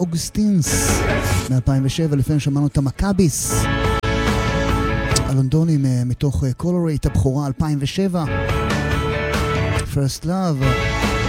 אוגוסטינס מ-2007, לפעמים שמענו את המקאביס הלונדונים מתוך קולורייט הבכורה 2007, First Love.